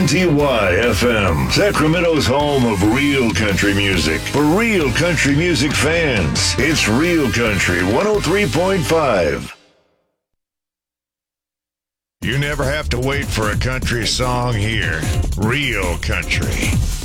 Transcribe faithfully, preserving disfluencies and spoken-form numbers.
T Y F M, Sacramento's home of real country music. For real country music fans, it's Real Country one oh three point five. You never have to wait for a country song here. Real country.